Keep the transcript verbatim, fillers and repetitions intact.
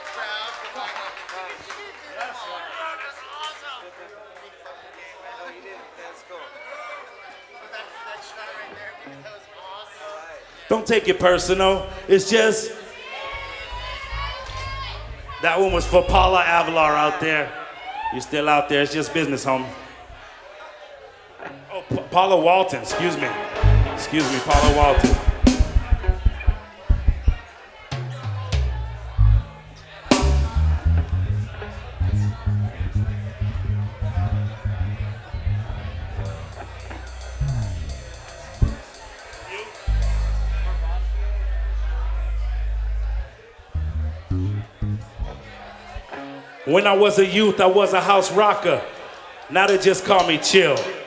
Don't take it personal. It's just that one was for Paula Avalar out there. You're still out there. It's just business, homie. Oh, Pa- Paula Walton. Excuse me. Excuse me, Paula Walton. When I was a youth, I was a house rocker. Now they just call me Chill.